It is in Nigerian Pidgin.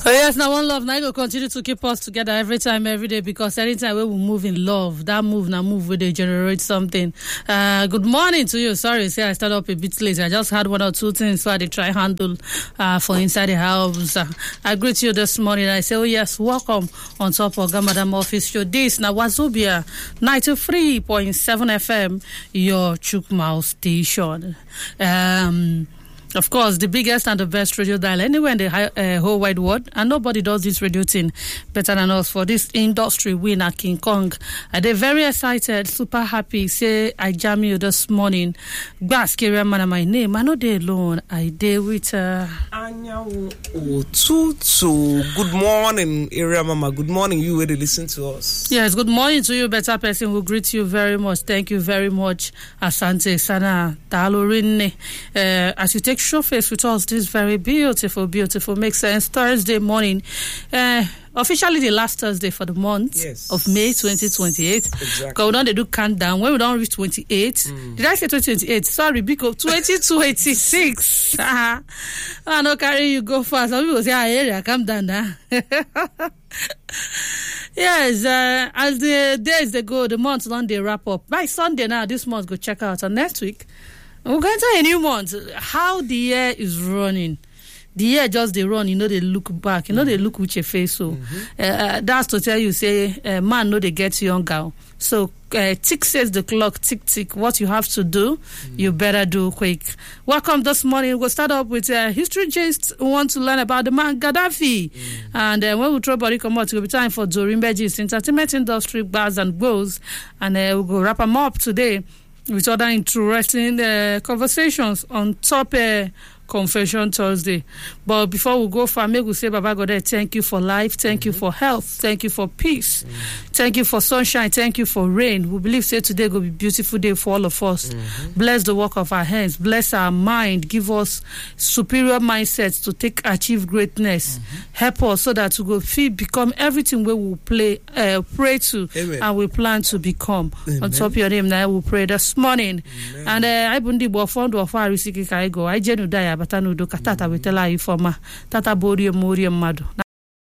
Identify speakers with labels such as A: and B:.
A: Oh yes, now one love. Now you go continue to keep us together every time, every day, because anytime we will move in love, that move where they generate something. Good morning to you. Sorry, say I started up a bit late. I just had one or two things so I try handle for inside the house. I greet you this morning. I say, oh yes, welcome on top of Gamadam Office Show. This now Wazobia 93.7 FM, your Chukmau station. Of course, the biggest and the best radio dial anywhere in the whole wide world, and nobody does this radio thing better than us for this industry winner, King Kong. They're very excited, super happy. Say, I jam you this morning. Bask area man, my name. I know they alone. I did with
B: Anya Otutu. Good morning, area mama. Good morning, you where they listen to us.
A: Yes, good morning to you, better person. We greet you very much. Thank you very much, Asante Sana Talorine. As you take show face with us this very beautiful makes sense Thursday morning, officially the last Thursday for the month of May 2028. Exactly. We don't do countdown when we don't reach 28. Did I say 2028? Sorry, because 2026. I know carry you go fast. Some people say area calm down now. Yes, as the days they go, the months don't they wrap up. By Sunday now, this month go check out, and next week we're going to a new month. How the year is running. The year just they run, they look back, they look with your face. So that's to tell you, say, man, they get younger. So tick says the clock, tick. What you have to do, you better do quick. Welcome this morning. We'll start up with history gist. We want to learn about the man Gaddafi. And when we throw body come out, it will be time for Zorimbe gist, entertainment industry, bars and goes. And we'll go wrap them up today with other interesting conversations on top Confession Thursday. But before we go far, make we say, Baba God, thank you for life, thank you for health, thank you for peace, thank you for sunshine, thank you for rain. We believe say today will be a beautiful day for all of us. Bless the work of our hands, bless our mind, give us superior mindsets to achieve greatness. Help us so that we will become everything we will pray to. Amen. And we plan to become. Amen. On top of your name, now we pray this morning. Amen. And I bundi bo fondo of our risiki kaigo. I genu daya batanu do katata wetela ifoma tata bori mori madu.